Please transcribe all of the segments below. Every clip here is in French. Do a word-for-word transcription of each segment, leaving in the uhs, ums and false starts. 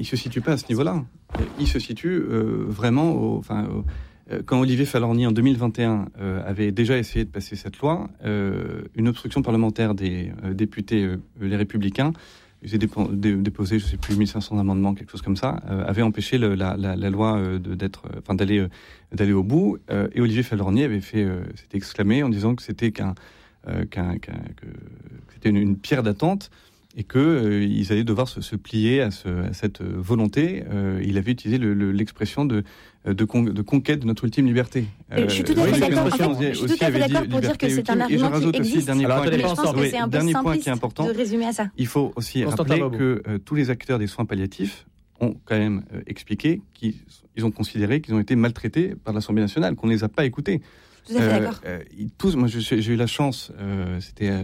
il ne se situe pas à ce niveau-là. Il se situe euh, vraiment au... Enfin, au quand Olivier Falorni, en deux mille vingt et un, euh, avait déjà essayé de passer cette loi, euh, une obstruction parlementaire des euh, députés, euh, les Républicains, ils ont déposé, je ne sais plus, mille cinq cents amendements, quelque chose comme ça, euh, avait empêché le, la, la, la loi euh, de, d'être, euh, enfin, d'aller, euh, d'aller au bout. Euh, et Olivier Falorni avait fait, euh, s'était exclamé en disant que c'était qu'un, euh, qu'un, qu'un, que, que c'était une, une pierre d'attente et qu'ils euh, allaient devoir se, se plier à, ce, à cette volonté. Euh, il avait utilisé le, le, l'expression de De, con, de conquête de notre ultime liberté. Euh, je suis tout à fait d'accord, en fait, je suis tout à fait d'accord pour dire que c'est un argument qui existe. Dernier Alors, point, mais je pense que c'est un peu dernier point simpliste qui est important, de résumer à ça. Il faut aussi Constantin rappeler Babou. que euh, tous les acteurs des soins palliatifs ont quand même euh, expliqué qu'ils ils ont considéré qu'ils ont été maltraités par l'Assemblée nationale, qu'on ne les a pas écoutés. Tout à fait euh, d'accord. Euh, tous, moi, j'ai, j'ai eu la chance, euh, c'était euh,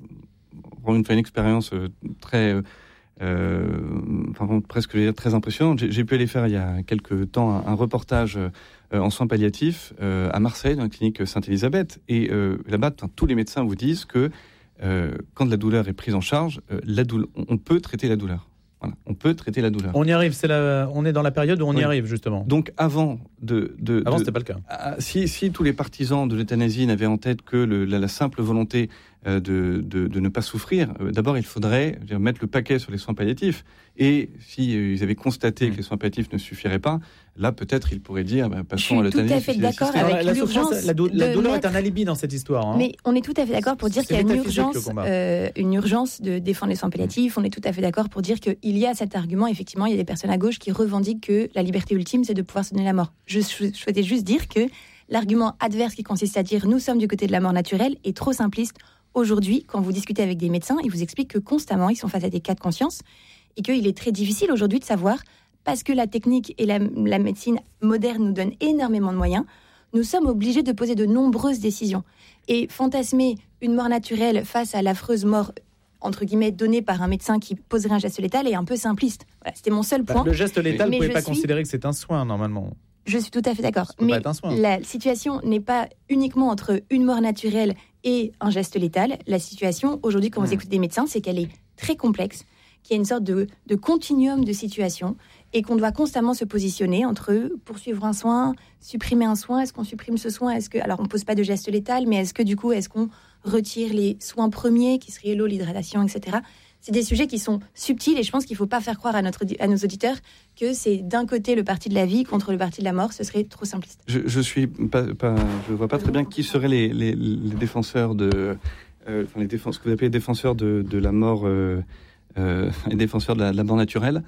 vraiment une, une expérience euh, très... Euh, Euh, enfin, presque très impressionnante. J'ai, j'ai pu aller faire il y a quelques temps un, un reportage euh, en soins palliatifs euh, à Marseille, dans la clinique Sainte-Élisabeth. Et euh, là-bas, tous les médecins vous disent que euh, quand la douleur est prise en charge, euh, la douleur, on peut traiter la douleur. Voilà, on peut traiter la douleur. On y arrive, c'est la, on est dans la période où on oui. y arrive justement. Donc avant de, de avant de, c'était pas le cas. Ah, si, si tous les partisans de l'euthanasie n'avaient en tête que le, la, la simple volonté euh, de, de, de ne pas souffrir, euh, d'abord il faudrait dire, mettre le paquet sur les soins palliatifs. Et si euh, ils avaient constaté mmh. que les soins palliatifs ne suffiraient pas, là peut-être ils pourraient dire bah, passons à l'euthanasie. Je suis tout à fait d'accord avec la l'urgence. La, dou- la douleur mettre... est un alibi dans cette histoire. Hein. Mais on est tout à fait d'accord pour dire c'est qu'il y a une urgence, euh, une urgence de défendre les soins palliatifs. On est tout à fait d'accord pour dire qu'il y a cet argument. Effectivement, il y a des personnes à gauche qui revendiquent que la liberté ultime, c'est de pouvoir se donner la mort. Je souhaitais juste dire que l'argument adverse qui consiste à dire nous sommes du côté de la mort naturelle est trop simpliste. Aujourd'hui, quand vous discutez avec des médecins, ils vous expliquent que constamment, ils sont face à des cas de conscience et qu'il est très difficile aujourd'hui de savoir, parce que la technique et la, la médecine moderne nous donnent énormément de moyens, nous sommes obligés de poser de nombreuses décisions. Et fantasmer une mort naturelle face à l'affreuse mort entre guillemets, donné par un médecin qui poserait un geste létal est un peu simpliste. Voilà, c'était mon seul point. Bah, le geste létal, vous ne pouvez pas suis... considérer que c'est un soin, normalement. Je suis tout à fait d'accord. Mais la situation n'est pas uniquement entre une mort naturelle et un geste létal. La situation, aujourd'hui, quand mmh. vous écoutez des médecins, c'est qu'elle est très complexe, qu'il y a une sorte de, de continuum de situations et qu'on doit constamment se positionner entre poursuivre un soin, supprimer un soin. Est-ce qu'on supprime ce soin ? Est-ce que, alors, on ne pose pas de geste létal, mais est-ce que, du coup, est-ce qu'on retire les soins premiers, qui seraient l'eau, l'hydratation, et cetera. C'est des sujets qui sont subtils et je pense qu'il ne faut pas faire croire à, notre, à nos auditeurs que c'est d'un côté le parti de la vie contre le parti de la mort. Ce serait trop simpliste. Je je suis pas, pas je vois pas très bien qui seraient les, les, les défenseurs de euh, enfin les défenses, ce que vous appelez les défenseurs de, de la mort euh, euh, les défenseurs de la, de la mort naturelle.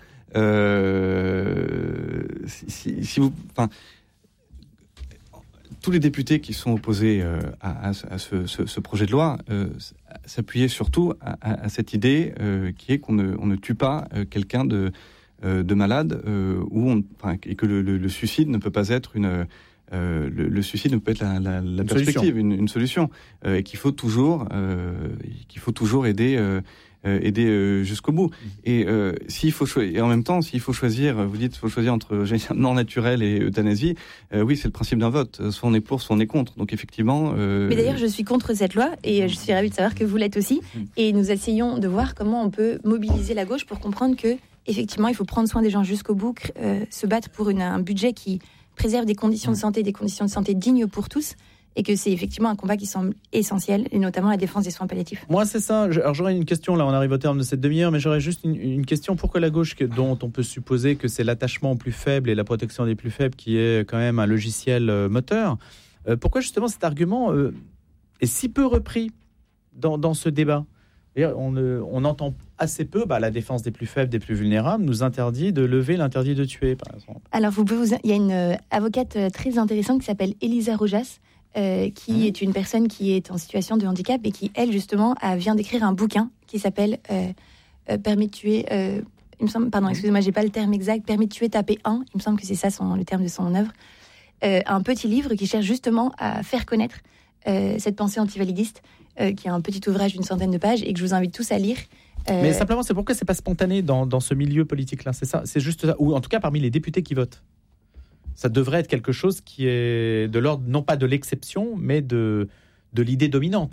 Euh, si, si, si vous enfin tous les députés qui sont opposés euh, à, à, à ce, ce, ce projet de loi euh, s'appuyaient surtout à, à, à cette idée euh, qui est qu'on ne, on ne tue pas euh, quelqu'un de, euh, de malade euh, où on, enfin, et que le, le, le suicide ne peut pas être une euh, le, le suicide ne peut être la, la, la perspective, une, une solution, euh, et qu'il faut toujours euh, qu'il faut toujours aider. Euh, Euh, aider euh, jusqu'au bout. Et euh, s'il faut cho- et en même temps, s'il faut choisir, vous dites, il faut choisir entre mort naturelle et euthanasie. Euh, oui, c'est le principe d'un vote. Soit on est pour, soit on est contre. Donc effectivement. Euh... Mais d'ailleurs, je suis contre cette loi et je suis ravie de savoir que vous l'êtes aussi. Et nous essayons de voir comment on peut mobiliser la gauche pour comprendre que effectivement, il faut prendre soin des gens jusqu'au bout, euh, se battre pour une, un budget qui préserve des conditions de santé, des conditions de santé dignes pour tous. Et que c'est effectivement un combat qui semble essentiel, et notamment la défense des soins palliatifs. Moi, c'est ça. Alors, j'aurais une question, là, on arrive au terme de cette demi-heure, mais j'aurais juste une, une question. Pourquoi la gauche, dont on peut supposer que c'est l'attachement aux plus faibles et la protection des plus faibles qui est quand même un logiciel euh, moteur, euh, pourquoi justement cet argument euh, est si peu repris dans, dans ce débat ? On, euh, on entend assez peu bah, la défense des plus faibles, des plus vulnérables, nous interdit de lever l'interdit de tuer, par exemple. Alors, vous pouvez vous... il y a une euh, avocate euh, très intéressante qui s'appelle Elisa Rojas, Euh, qui mmh. est une personne qui est en situation de handicap et qui, elle, justement, a, vient d'écrire un bouquin qui s'appelle euh, euh, Permis de tuer. Euh, il me semble, pardon, excusez-moi, j'ai pas le terme exact. Permis de tuer, taper un. Il me semble que c'est ça son, le terme de son œuvre. Euh, un petit livre qui cherche justement à faire connaître euh, cette pensée antivalidiste, euh, qui est un petit ouvrage d'une centaine de pages et que je vous invite tous à lire. Euh... Mais simplement, c'est pourquoi c'est pas spontané dans, dans ce milieu politique-là. C'est ça, c'est juste ça. Ou en tout cas parmi les députés qui votent. Ça devrait être quelque chose qui est de l'ordre, non pas de l'exception, mais de, de l'idée dominante, vous voyez ?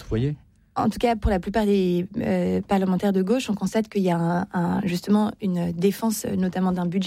en tout cas, pour la plupart des euh, parlementaires de gauche, on constate qu'il y a un, un, justement une défense, notamment d'un budget